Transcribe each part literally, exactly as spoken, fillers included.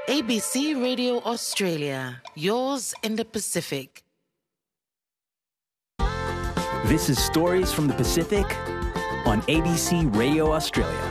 A B C Radio Australia, yours in the Pacific. This is Stories from the Pacific on A B C Radio Australia.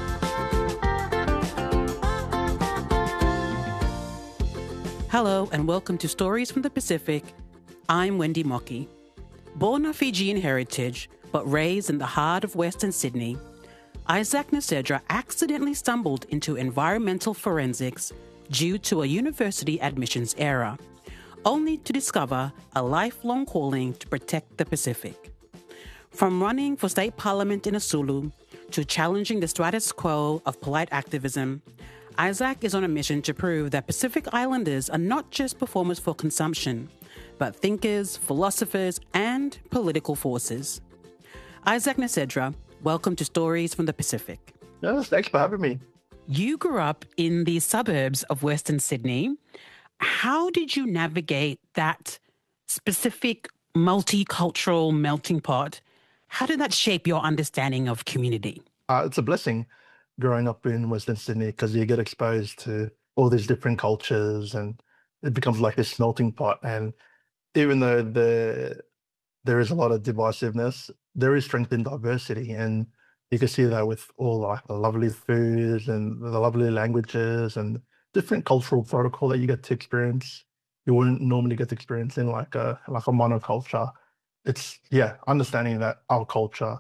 Hello and welcome to Stories from the Pacific. I'm Wendy Mockey. Born of Fijian heritage, but raised in the heart of Western Sydney, Isaac Nasedra accidentally stumbled into environmental forensics due to a university admissions error, only to discover a lifelong calling to protect the Pacific. From running for state parliament in Asulu to challenging the status quo of polite activism, Isaac is on a mission to prove that Pacific Islanders are not just performers for consumption, but thinkers, philosophers, and political forces. Isaac Nasedra, welcome to Stories from the Pacific. Yes, thanks for having me. You grew up in the suburbs of Western Sydney. How did you navigate that specific multicultural melting pot? How did that shape your understanding of community? Uh, it's a blessing growing up in Western Sydney because you get exposed to all these different cultures and it becomes like this melting pot. And even though the there is a lot of divisiveness, there is strength in diversity. And you can see that with all like the lovely foods and the lovely languages and different cultural protocol that you get to experience. You wouldn't normally get to experience in like a like a monoculture. It's yeah, understanding that our culture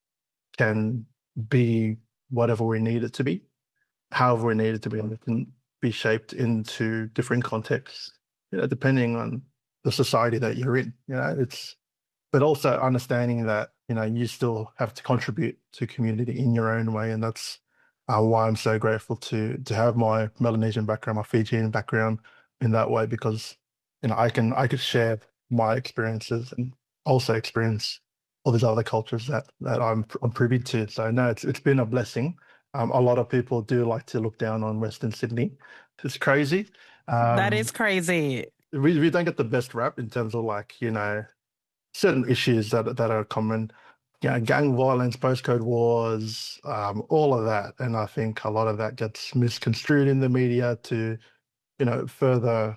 can be whatever we need it to be, however we need it to be, and it can be shaped into different contexts, you know, depending on the society that you're in. You know, it's but also understanding that, you know, you still have to contribute to community in your own way. And that's uh, why I'm so grateful to to have my Melanesian background, my Fijian background in that way, because, you know, I can I could share my experiences and also experience all these other cultures that that I'm, I'm privy to. So no, it's it's been a blessing. Um, a lot of people do like to look down on Western Sydney. It's crazy. Um, that is crazy. We we don't get the best rap in terms of like, you know, certain issues that that are common, you know, gang violence, postcode wars, um, all of that. And I think a lot of that gets misconstrued in the media to, you know, further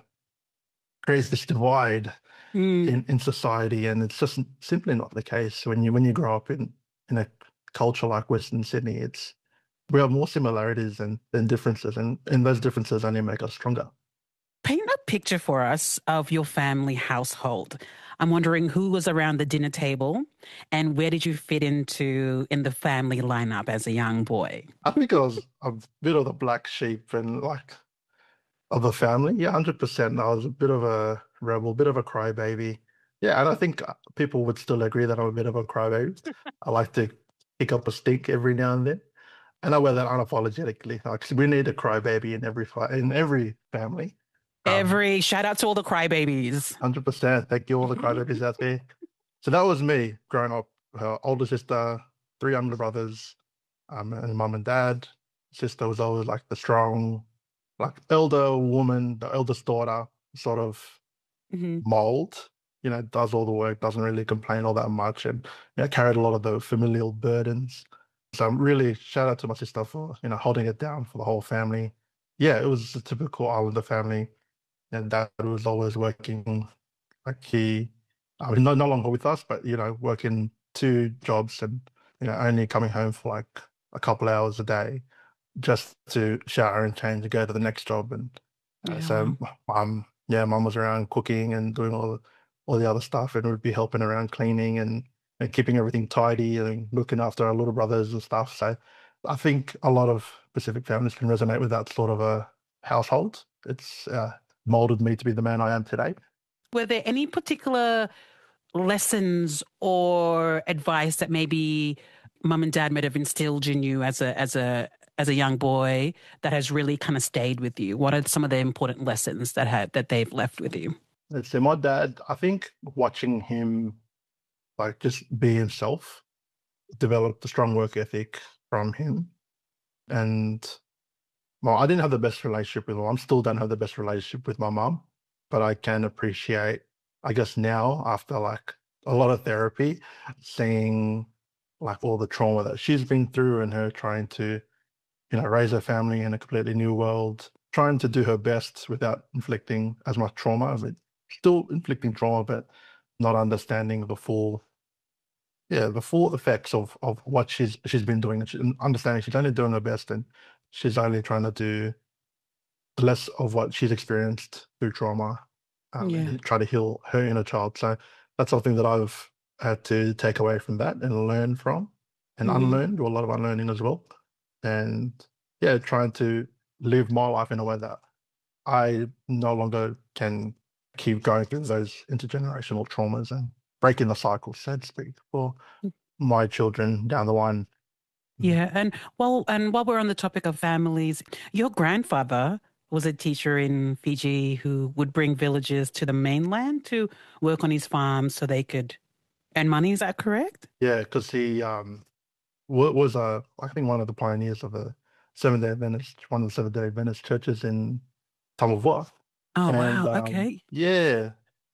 create this divide mm. in, in society. And it's just simply not the case. When you when you grow up in, in a culture like Western Sydney, it's we have more similarities than, than differences. And, and those differences only make us stronger. Paint a picture for us of your family household. I'm wondering who was around the dinner table and where did you fit into in the family lineup as a young boy? I think I was a bit of the black sheep and like of the family. Yeah, one hundred percent. I was a bit of a rebel, a bit of a crybaby. Yeah, and I think people would still agree that I'm a bit of a crybaby. I like to pick up a stink every now and then. And I wear that unapologetically. Like, we need a crybaby in every in every family. Every um, shout out to all the crybabies. one hundred percent. Thank you, all the crybabies out there. So that was me growing up. Her older sister, three younger brothers, um, and mum and dad. Sister was always like the strong, like elder woman, the eldest daughter sort of mm-hmm. mold. You know, does all the work, doesn't really complain all that much, and you know, carried a lot of the familial burdens. So I'm really shout out to my sister for, you know, holding it down for the whole family. Yeah, it was a typical Islander family. And dad was always working, like he, I mean, no, no longer with us, but, you know, working two jobs and, you know, only coming home for like a couple hours a day just to shower and change and go to the next job. And uh, yeah. so, um, yeah, mum was around cooking and doing all the, all the other stuff and would be helping around cleaning and, and keeping everything tidy and looking after our little brothers and stuff. So I think a lot of Pacific families can resonate with that sort of a household. It's, uh, molded me to be the man I am today. Were there any particular lessons or advice that maybe mum and dad might have instilled in you as a as a as a young boy that has really kind of stayed with you? What are some of the important lessons that had that they've left with you? Let's say my dad, I think watching him like just be himself, developed a strong work ethic from him. And well, I didn't have the best relationship with my mom. Still don't have the best relationship with my mom, but I can appreciate, I guess now after like a lot of therapy, seeing like all the trauma that she's been through and her trying to, you know, raise her family in a completely new world, trying to do her best without inflicting as much trauma. I mean, still inflicting trauma, but not understanding the full, yeah, the full effects of of what she's she's been doing, and she, and understanding she's only doing her best, and she's only trying to do less of what she's experienced through trauma, um, Yeah. and try to heal her inner child. So that's something that I've had to take away from that and learn from, and Mhm. unlearn, do a lot of unlearning as well, and yeah, trying to live my life in a way that I no longer can keep going through those intergenerational traumas and breaking the cycle, so to speak, for my children down the line. Yeah, and well, and while we're on the topic of families, your grandfather was a teacher in Fiji who would bring villagers to the mainland to work on his farm so they could earn money. Is that correct? Yeah, because he um wa- was uh, I think one of the pioneers of the Seventh Day Adventist, one of the Seventh Day Adventist churches in Tamavua, Oh, and wow. um, Okay. yeah,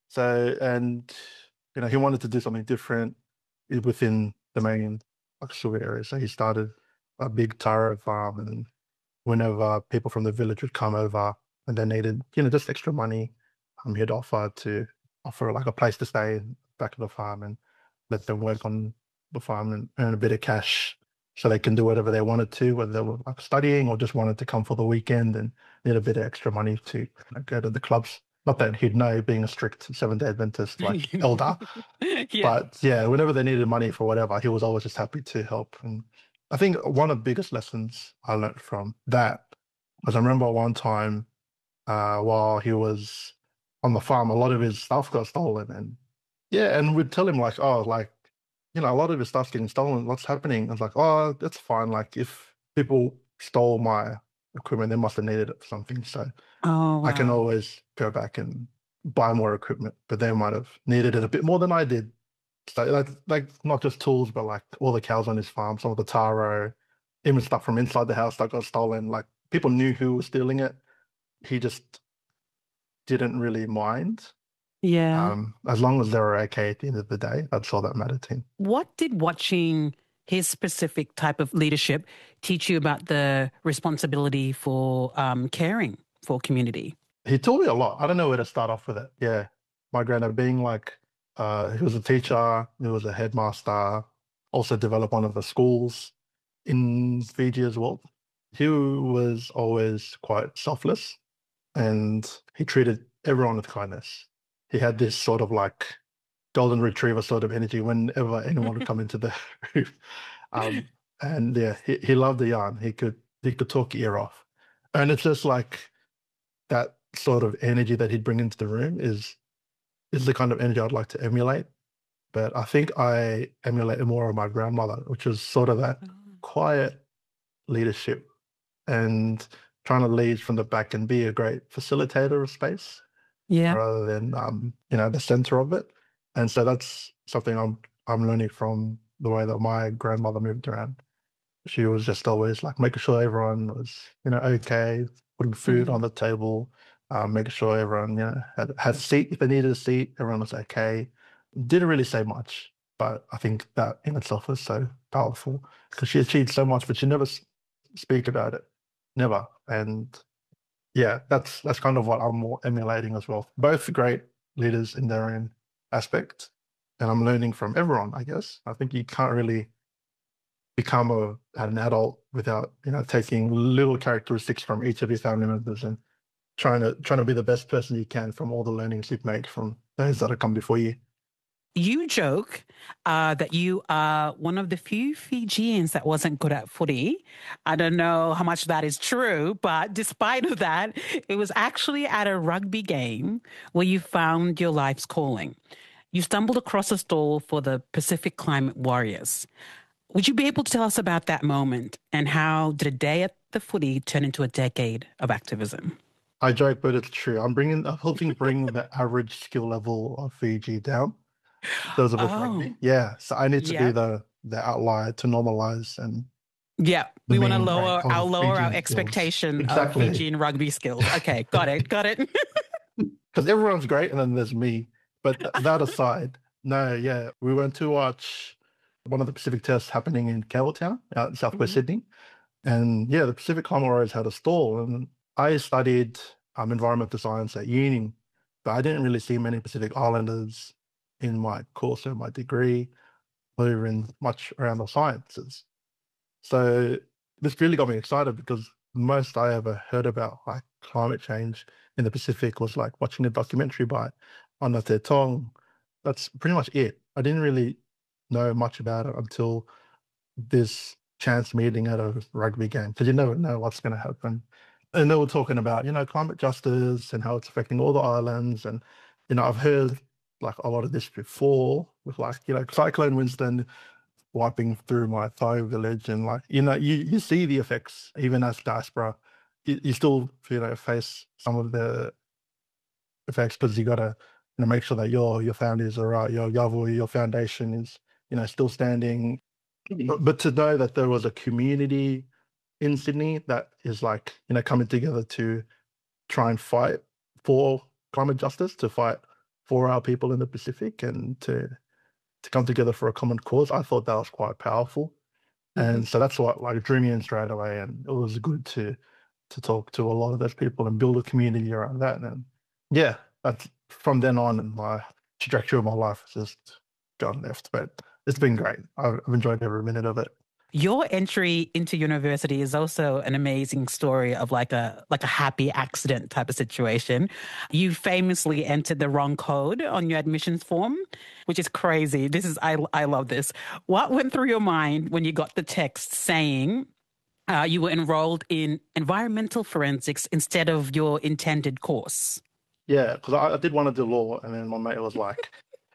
so and you know he wanted to do something different i- within the main like sugar area, so he started a big taro farm, and whenever people from the village would come over and they needed, you know, just extra money, um, he'd offer to offer like a place to stay back at the farm and let them work on the farm and earn a bit of cash so they can do whatever they wanted to, whether they were like studying or just wanted to come for the weekend and need a bit of extra money to, you know, go to the clubs. Not that he'd know, being a strict Seventh Day Adventist like elder, Yeah. but yeah, whenever they needed money for whatever, he was always just happy to help. And I think one of the biggest lessons I learned from that was I remember one time uh, while he was on the farm, a lot of his stuff got stolen. And yeah, and we'd tell him like, oh, like, you know, a lot of his stuff's getting stolen. What's happening? I was like, oh, that's fine. Like if people stole my equipment, they must have needed it for something. So Oh, I can wow. always go back and buy more equipment, but they might have needed it a bit more than I did. So like, like not just tools, but like all the cows on his farm, some of the taro, even stuff from inside the house that got stolen. Like people knew who was stealing it. He just didn't really mind. Yeah. Um, as long as they were okay at the end of the day, that's all that mattered to him. What did watching his specific type of leadership teach you about the responsibility for um, caring for community? He taught me a lot. I don't know where to start off with it. Yeah. My granddad being like, uh, he was a teacher, he was a headmaster, also developed one of the schools in Fiji as well. He was always quite selfless and he treated everyone with kindness. He had this sort of like golden retriever sort of energy whenever anyone would come into the room. Um, and yeah, he, he loved the yarn. He could he could talk your ear off. And it's just like that sort of energy that he'd bring into the room is is the kind of energy I'd like to emulate. But I think I emulated more of my grandmother, which was sort of that quiet leadership and trying to lead from the back and be a great facilitator of space Yeah. rather than um, you know, the center of it. And so that's something I'm I'm learning from the way that my grandmother moved around. She was just always like making sure everyone was, you know, okay, putting food Mhm. on the table, um, making sure everyone, you know, had had a seat if they needed a seat, everyone was okay. Didn't really say much, but I think that in itself was so powerful because she achieved so much, but she never s- speak about it, never. And yeah, that's that's kind of what I'm more emulating as well. Both great leaders in their own aspect, and I'm learning from everyone, I guess. I think you can't really become a an adult without, you know, taking little characteristics from each of your family members and trying to trying to be the best person you can from all the learnings you've made from those that have come before you. You joke uh, that you are one of the few Fijians that wasn't good at footy. I don't know how much that is true, but despite of that, it was actually at a rugby game where you found your life's calling. You stumbled across a stall for the Pacific Climate Warriors. Would you be able to tell us about that moment and how did a day at the footy turn into a decade of activism? I joke, but it's true. I'm bringing, I'm helping bring the average skill level of Fiji down because of Oh, rugby. Yeah, so I need to be yeah. the the outlier to normalize and Yeah, the we want to mean rate lower our of lower our Fijian skills. expectation of Exactly. Fijian rugby skills. Okay, got it, got it. Because everyone's great, and then there's me. But th- that aside, no, yeah, we went to watch one of the Pacific tests happening in Campbelltown, out in Southwest Mhm. Sydney. And yeah, the Pacific Climate Warriors had a stall, and I studied um, environmental science at uni, but I didn't really see many Pacific Islanders in my course or my degree or even much around the sciences. So this really got me excited because most I ever heard about like climate change in the Pacific was like watching a documentary by Anna Te Tong. That's pretty much it. I didn't really know much about it until this chance meeting at a rugby game because you never know what's going to happen. And they were talking about, you know, climate justice and how it's affecting all the islands. And, you know, I've heard like a lot of this before with like, you know, Cyclone Winston wiping through my Thai village and like, you know, you, you see the effects even as diaspora. You, you still, you know, face some of the effects because you got to, you know, make sure that your your family is all right, your yavu, your foundation is, you know, still standing. But, but to know that there was a community in Sydney that is like, you know, coming together to try and fight for climate justice, to fight for our people in the Pacific and to to come together for a common cause, I thought that was quite powerful. Mm-hmm. And so that's what like drew me in straight away. And it was good to to talk to a lot of those people and build a community around that. And yeah, that's from then on and my trajectory of my life has just gone left. But it's been great. I've, I've enjoyed every minute of it. Your entry into university is also an amazing story of like a like a happy accident type of situation. You famously entered the wrong code on your admissions form, which is crazy. This is I I love this. What went through your mind when you got the text saying uh, you were enrolled in environmental forensics instead of your intended course? Yeah, because I, I did want to do law, and then my mate was like,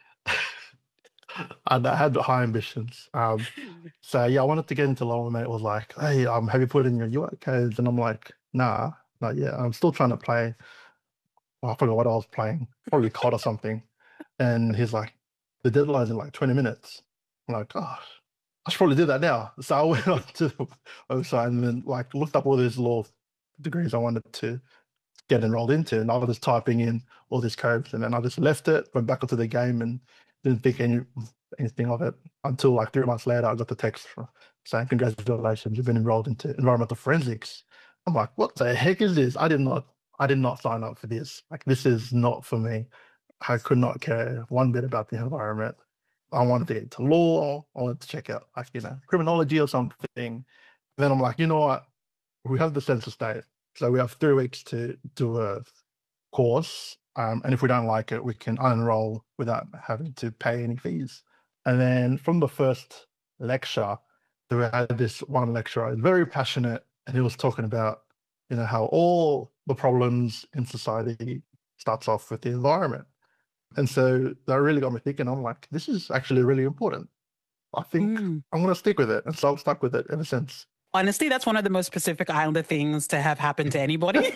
and I had high ambitions. Um, so yeah, I wanted to get into law. My mate was like, "Hey, um, have you put in your U A codes?" And I'm like, "Nah, not yet. I'm still trying to play." Well, I forgot what I was playing, probably C O D or something. And he's like, "The deadline's in like twenty minutes." I'm like, "Oh, I should probably do that now." So I went on to the website and then like looked up all these law degrees I wanted to get enrolled into, and I was just typing in all these codes, and then I just left it, went back onto the game, and didn't think any anything of it until like three months later. I got the text from saying, "Congratulations, you've been enrolled into environmental forensics." I'm like, "What the heck is this? I did not, I did not sign up for this. Like, this is not for me." I could not care one bit about the environment. I wanted to get into law. I wanted to check out like you know criminology or something. And then I'm like, you know what? We have the census date. So we have three weeks to do a course. Um, and if we don't like it, we can unenroll without having to pay any fees. And then from the first lecture, we had this one lecturer, very passionate, and he was talking about, you know, how all the problems in society starts off with the environment. And so that really got me thinking, I'm like, this is actually really important. I think Mm. I'm going to stick with it. And so I've stuck with it ever since. Honestly, that's one of the most Pacific Islander things to have happen to anybody.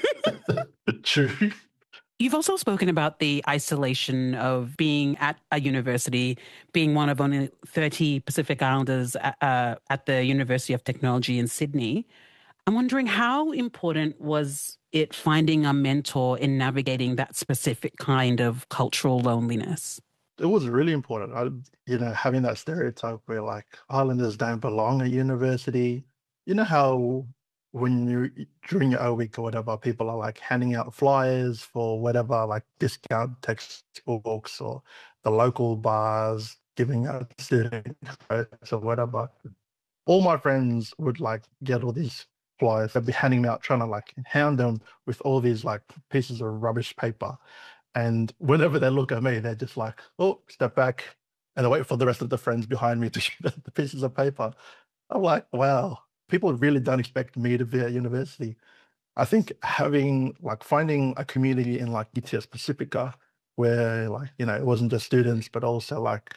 True. You've also spoken about the isolation of being at a university, being one of only thirty Pacific Islanders uh, at the University of Technology in Sydney. I'm wondering how important was it finding a mentor in navigating that specific kind of cultural loneliness? It was really important. I, you know, having that stereotype where like Islanders don't belong at university. You know how when you during your O week or whatever, people are like handing out flyers for whatever, like discount textbooks or the local bars giving out student coats or whatever. All my friends would like get all these flyers. They'd be handing them out, trying to like hound them with all these like pieces of rubbish paper. And whenever they look at me, they're just like, oh, step back. And they wait for the rest of the friends behind me to shoot at the pieces of paper. I'm like, wow, people really don't expect me to be at university. I think having like finding a community in like U T S Pacifica where like, you know, it wasn't just students, but also like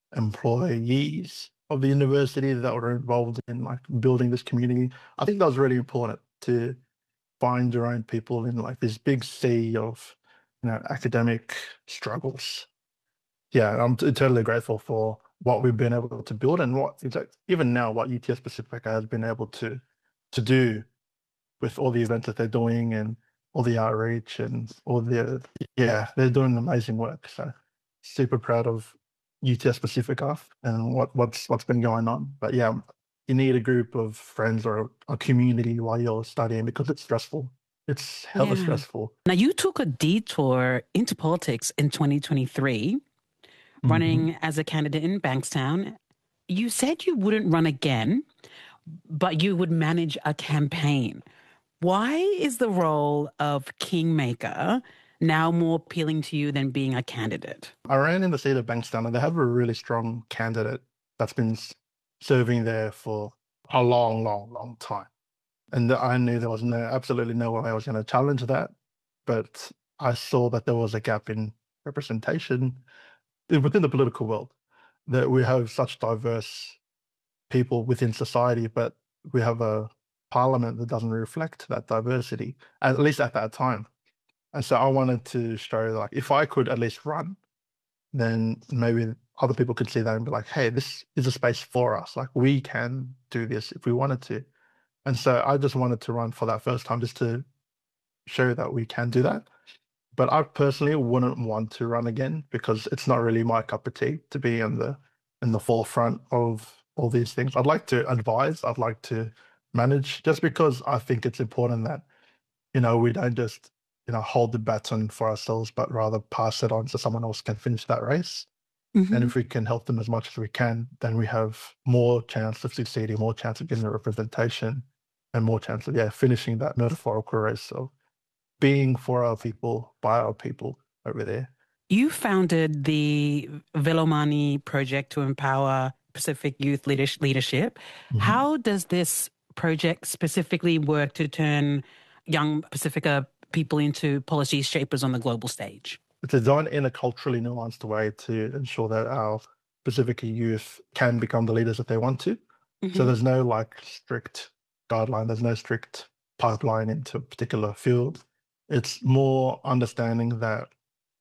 employees of the university that were involved in like building this community. I think that was really important to find your own people in like this big sea of, you know, academic struggles. Yeah, I'm t- totally grateful for what we've been able to build and what even now what U T S Pacifica has been able to to do with all the events that they're doing and all the outreach and all the yeah, they're doing amazing work. So super proud of U T S Pacifica and what what's what's been going on. But yeah, you need a group of friends or a community while you're studying because it's stressful. It's hella Yeah. stressful. Now, you took a detour into politics in twenty twenty-three, running Mhm. as a candidate in Bankstown. You said you wouldn't run again, but you would manage a campaign. Why is the role of kingmaker now more appealing to you than being a candidate? I ran in the seat of Bankstown, and they have a really strong candidate that's been s- serving there for a long, long, long time. And I knew there was no, absolutely no way I was going to challenge that. But I saw that there was a gap in representation i- within the political world, that we have such diverse people within society, but we have a parliament that doesn't reflect that diversity, at least at that time. And so I wanted to show, like, if I could at least run, then maybe other people could see that and be like, hey, this is a space for us. Like, we can do this if we wanted to. And so I just wanted to run for that first time, just to show that we can do that. But I personally wouldn't want to run again, because it's not really my cup of tea to be in the in the forefront of all these things. I'd like to advise, I'd like to manage, just because I think it's important that, you know, we don't just, you know, hold the baton for ourselves, but rather pass it on so someone else can finish that race. And Mhm. if we can help them as much as we can, then we have more chance of succeeding, more chance of getting the representation, and more chance of, yeah, finishing that metaphorical race. So being for our people, by our people over there. You founded the Velomani Project to empower Pacific youth leaders- leadership. Mhm. How does this project specifically work to turn young Pacifica people into policy shapers on the global stage? It's designed in a culturally nuanced way to ensure that our Pacifica youth can become the leaders that they want to. So Mhm. there's no like strict guideline, there's no strict pipeline into a particular field. It's more understanding that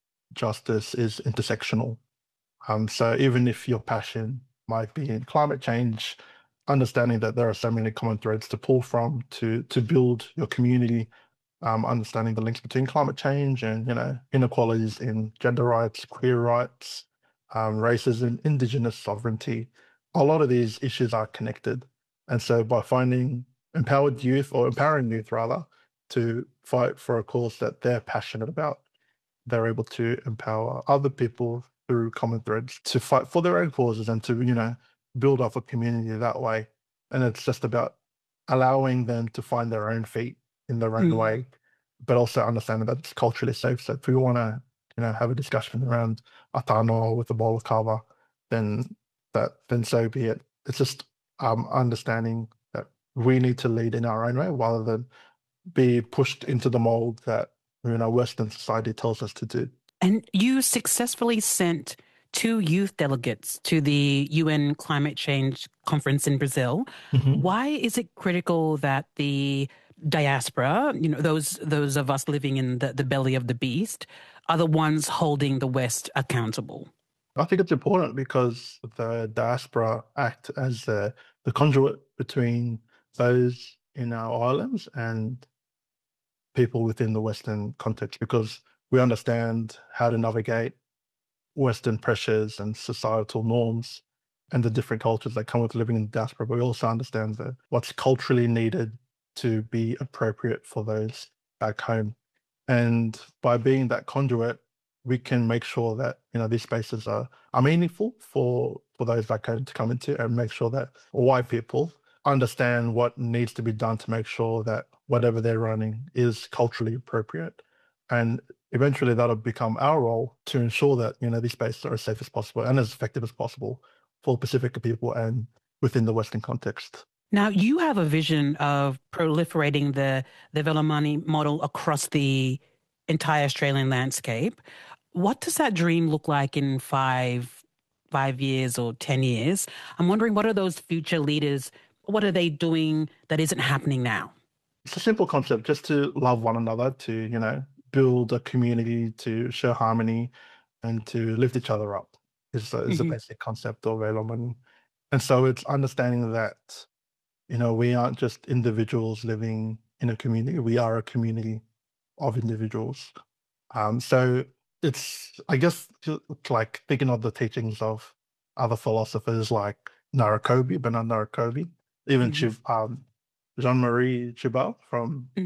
justice is intersectional. Um, so even if your passion might be in climate change, understanding that there are so many common threads to pull from to to build your community, um, understanding the links between climate change and, you know, inequalities in gender rights, queer rights, um, racism, indigenous sovereignty. A lot of these issues are connected, and so by finding empowered youth, or empowering youth rather, to fight for a cause that they're passionate about, they're able to empower other people through common threads to fight for their own causes and to, you know, build up a community that way. And it's just about allowing them to find their own feet in their own Mm. way, but also understanding that it's culturally safe. So if we want to, you know, have a discussion around Atano with a bowl of kava, then that then so be it. It's just um, understanding that we need to lead in our own way rather than be pushed into the mold that, you know, Western society tells us to do. And you successfully sent two youth delegates to the U N Climate Change Conference in Brazil. Mhm. Why is it critical that the diaspora, you know, those those of us living in the, the belly of the beast, are the ones holding the West accountable? I think it's important because the diaspora act as the, the conduit between those in our islands and people within the Western context, because we understand how to navigate Western pressures and societal norms and the different cultures that come with living in the diaspora, but we also understand that what's culturally needed to be appropriate for those back home. And by being that conduit, we can make sure that, you know, these spaces are, are meaningful for for those back home to come into, and make sure that white people understand what needs to be done to make sure that whatever they're running is culturally appropriate. And eventually that'll become our role to ensure that, you know, these spaces are as safe as possible and as effective as possible for Pacifica people and within the Western context. Now, you have a vision of proliferating the, the Velomani model across the entire Australian landscape. What does that dream look like in five, five years or ten years? I'm wondering, what are those future leaders, what are they doing that isn't happening now? It's a simple concept, just to love one another, to, you know, build a community, to show harmony, and to lift each other up is the, is the Hmm. basic concept of Veloman. And so it's understanding that, you know, we aren't just individuals living in a community, we are a community of individuals. Um, so it's, I guess, ju- like thinking of the teachings of other philosophers like Narakobi, Bernard Narakobi, even Hmm. Chiv, um, Jean-Marie Chibal from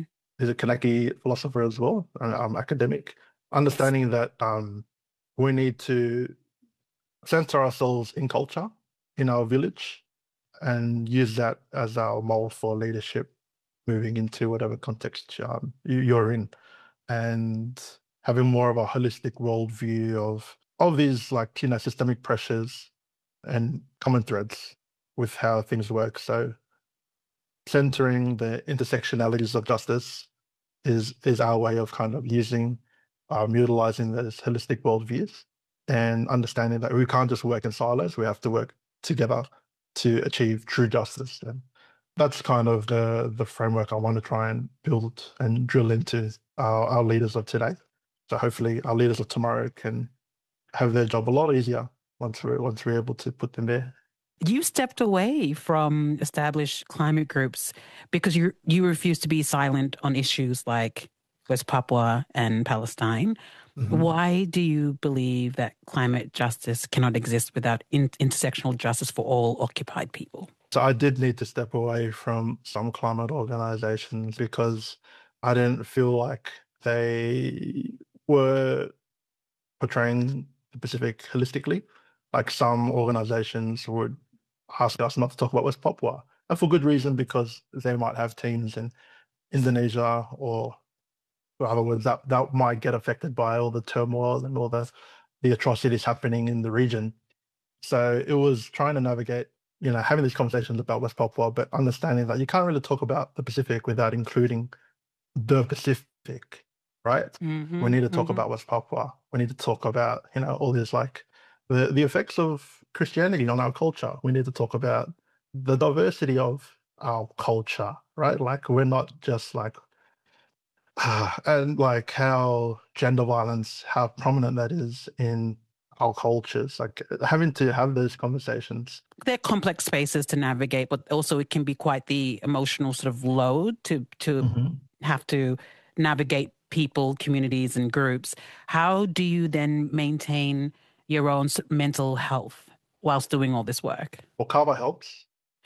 is a Kanaki philosopher as well, an um, academic, understanding that um, we need to center ourselves in culture, in our village, and use that as our mold for leadership moving into whatever context um, you're in, and having more of a holistic worldview of of these like you know systemic pressures and common threads with how things work. So centering the intersectionalities of justice is is our way of kind of using um, utilizing those holistic worldviews and understanding that we can't just work in silos, we have to work together to achieve true justice. And that's kind of the the framework I want to try and build and drill into our, our leaders of today. So hopefully our leaders of tomorrow can have their job a lot easier once we're once we're able to put them there. You stepped away from established climate groups because you you refused to be silent on issues like West Papua and Palestine. Mm-hmm. Why do you believe that climate justice cannot exist without in- intersectional justice for all occupied people? So I did need to step away from some climate organizations because I didn't feel like they were portraying the Pacific holistically. Like some organizations would ask us not to talk about West Papua, and for good reason, because they might have teams in Indonesia, or in other words, that, that might get affected by all the turmoil and all the, the atrocities happening in the region. So it was trying to navigate, you know, having these conversations about West Papua, but understanding that you can't really talk about the Pacific without including the Pacific, right? Mm-hmm, we need to talk mm-hmm. about West Papua. We need to talk about, you know, all these like the, the effects of Christianity on our culture. We need to talk about the diversity of our culture, right? Like we're not just like, uh, and like how gender violence, how prominent that is in our cultures, like having to have those conversations. They're complex spaces to navigate, but also it can be quite the emotional sort of load to, to mm-hmm. have to navigate people, communities, and groups. How do you then maintain your own mental health whilst doing all this work? Well, Kava helps.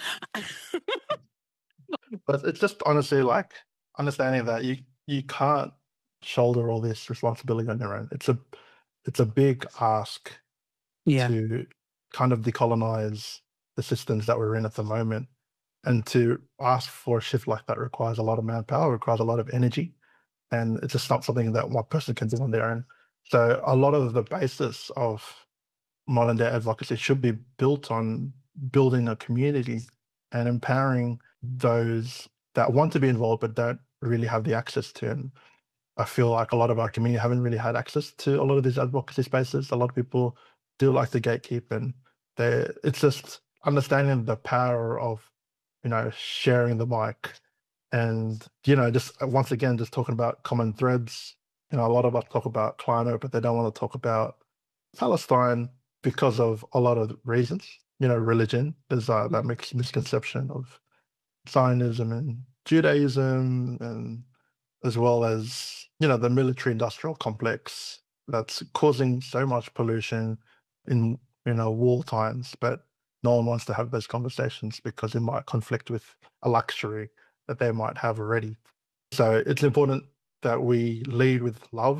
But it's just honestly like understanding that you you can't shoulder all this responsibility on your own. It's a it's a big ask yeah. to kind of decolonize the systems that we're in at the moment. And to ask for a shift like that requires a lot of manpower, requires a lot of energy. And it's just not something that one person can do on their own. So a lot of the basis of modern day advocacy should be built on building a community and empowering those that want to be involved but don't really have the access to. And I feel like a lot of our community haven't really had access to a lot of these advocacy spaces. A lot of people do like to gatekeep, and they it's just understanding the power of, you know, sharing the mic. And, you know, just once again, just talking about common threads. You know, a lot of us talk about climate, but they don't want to talk about Palestine because of a lot of reasons. You know, religion. There's uh, that mis- misconception of Zionism and Judaism, and as well as, you know, the military industrial complex that's causing so much pollution in, you know, war times. But no one wants to have those conversations because it might conflict with a luxury that they might have already. So it's important that we lead with love